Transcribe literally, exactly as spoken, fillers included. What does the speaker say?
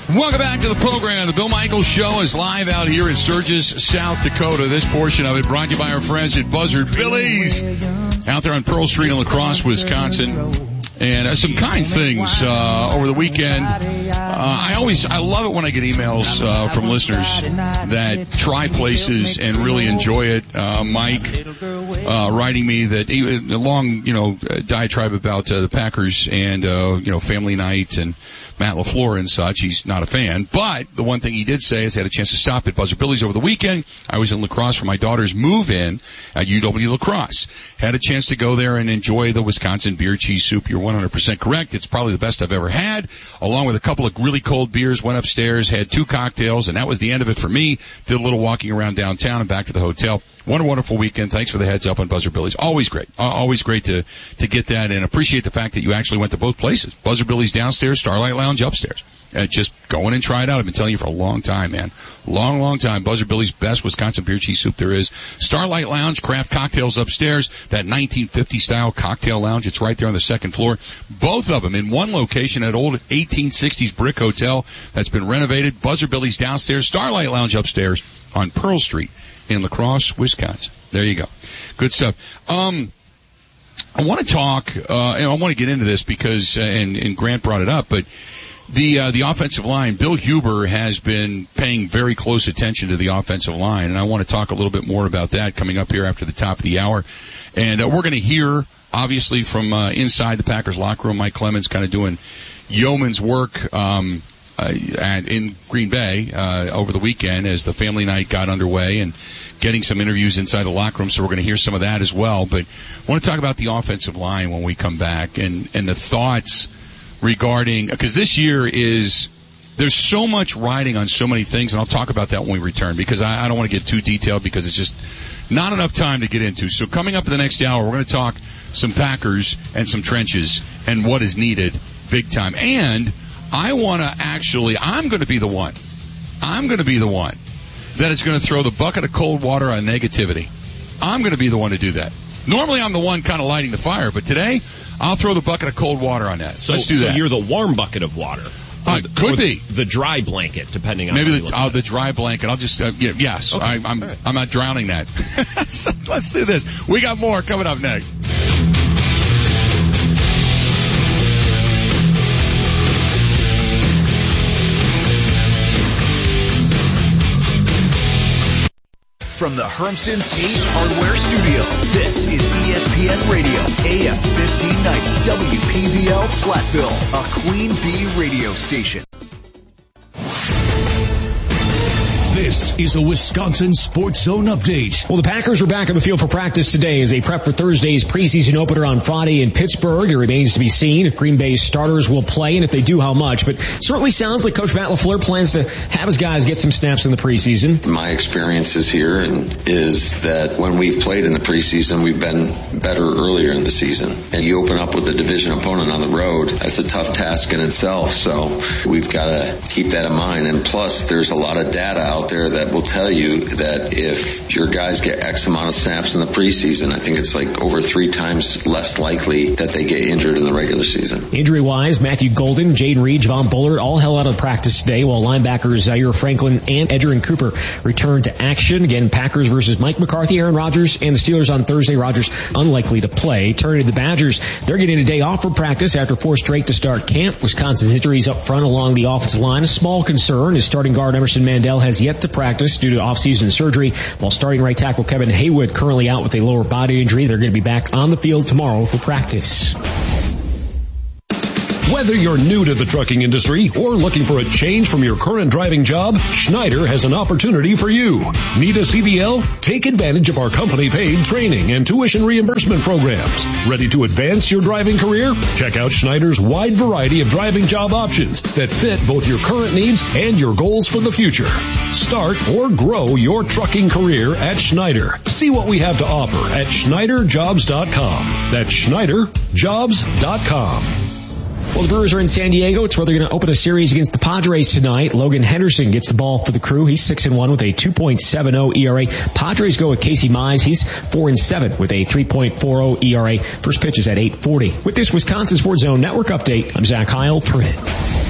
Welcome back to the program. The Bill Michaels Show is live out here in Sturgis, South Dakota. This portion of it brought to you by our friends at Buzzard Billy's out there on Pearl Street in La Crosse, Wisconsin. And uh, some kind things uh over the weekend. Uh, I always, I love it when I get emails uh from listeners that try places and really enjoy it. Uh Mike uh writing me that he, a long, you know, diatribe about uh, the Packers and uh you know, family night and Matt LaFleur and such. He's not a fan, but the one thing he did say is he had a chance to stop at Buzzard Billy's over the weekend. I was in La Crosse for my daughter's move-in at U W La Crosse. Had a chance to go there and enjoy the Wisconsin beer cheese soup. You're one hundred percent correct. It's probably the best I've ever had, along with a couple of really cold beers. Went upstairs, had two cocktails, and that was the end of it for me. Did a little walking around downtown and back to the hotel. What a wonderful weekend. Thanks for the heads up on Buzzard Billy's. Always great. Uh, always great to, to get that, and appreciate the fact that you actually went to both places. Buzzard Billy's downstairs, Starlight Lounge upstairs. Uh, just go in and try it out. I've been telling you for a long time, man. Long, long time. Buzzard Billy's best Wisconsin beer cheese soup there is. Starlight Lounge, craft cocktails upstairs. That nineteen fifty style cocktail lounge. It's right there on the second floor. Both of them in one location at old eighteen sixties brick hotel that's been renovated. Buzzard Billy's downstairs, Starlight Lounge upstairs on Pearl Street in La Crosse, Wisconsin. There you go. Good stuff. Um, I want to talk, uh, and I want to get into this because, uh, and, and Grant brought it up, but The, uh, the offensive line, Bill Huber has been paying very close attention to the offensive line, and I want to talk a little bit more about that coming up here after the top of the hour. And, uh, we're going to hear, obviously, from, uh, inside the Packers locker room, Mike Clemens kind of doing yeoman's work, um, uh, at, in Green Bay, uh, over the weekend as the family night got underway and getting some interviews inside the locker room, so we're going to hear some of that as well. But I want to talk about the offensive line when we come back and, and the thoughts regarding, because this year is, there's so much riding on so many things, and I'll talk about that when we return, because I, I don't want to get too detailed because it's just not enough time to get into. So coming up in the next hour, we're going to talk some Packers and some trenches and what is needed big time. And I want to actually, I'm going to be the one, I'm going to be the one that is going to throw the bucket of cold water on negativity. I'm going to be the one to do that. Normally I'm the one kind of lighting the fire, but today I'll throw the bucket of cold water on that. So, Let's do so that. You're the warm bucket of water. Uh, the, could be. The dry blanket, depending on maybe the, oh, the dry blanket. I'll just, uh, yeah, yes, okay. I, I'm, right. I'm not drowning that. So let's do this. We got more coming up next. From the Hermson's Ace Hardware Studio, this is E S P N Radio, A M fifteen ninety, W P V L Platteville, a Queen Bee radio station. This is a Wisconsin Sports Zone update. Well, the Packers are back on the field for practice today as they prep for Thursday's preseason opener on Friday in Pittsburgh. It remains to be seen if Green Bay's starters will play and if they do, how much. But certainly sounds like Coach Matt LaFleur plans to have his guys get some snaps in the preseason. My experiences here and is that when we've played in the preseason, we've been better earlier in the season. And you open up with a division opponent on the road, that's a tough task in itself. So we've got to keep that in mind. And plus, there's a lot of data out there that will tell you that if your guys get X amount of snaps in the preseason, I think it's like over three times less likely that they get injured in the regular season. Injury-wise, Matthew Golden, Jaden Reed, Javon Bullard all held out of practice today, while linebackers Zaire Franklin and Edgerrin Cooper returned to action. Again, Packers versus Mike McCarthy, Aaron Rodgers, and the Steelers on Thursday. Rodgers unlikely to play. Turning to the Badgers, they're getting a day off from practice after four straight to start camp. Wisconsin's injuries up front along the offensive line, a small concern as starting guard Emerson Mandel has yet to practice due to offseason surgery, while starting right tackle Kevin Haywood currently out with a lower body injury. They're going to be back on the field tomorrow for practice. Whether you're new to the trucking industry or looking for a change from your current driving job, Schneider has an opportunity for you. Need a C D L? Take advantage of our company-paid training and tuition reimbursement programs. Ready to advance your driving career? Check out Schneider's wide variety of driving job options that fit both your current needs and your goals for the future. Start or grow your trucking career at Schneider. See what we have to offer at Schneider Jobs dot com. That's Schneider Jobs dot com. Well, the Brewers are in San Diego. It's where they're going to open a series against the Padres tonight. Logan Henderson gets the ball for the Crew. He's six and one with a two point seven oh E R A. Padres go with Casey Mize. He's four and seven with a three point four oh E R A. First pitch is at eight forty. With this Wisconsin Sports Zone Network update, I'm Zach Heil. Print.